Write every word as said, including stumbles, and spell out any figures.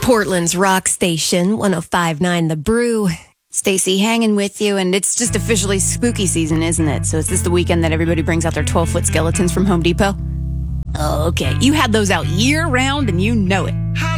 Portland's rock station, one oh five point nine The Brew. Stacy hanging with you, and it's just officially spooky season, isn't it? So is this the weekend that everybody brings out their twelve-foot skeletons from Home Depot? Oh, okay. You had those out year-round, and you know it.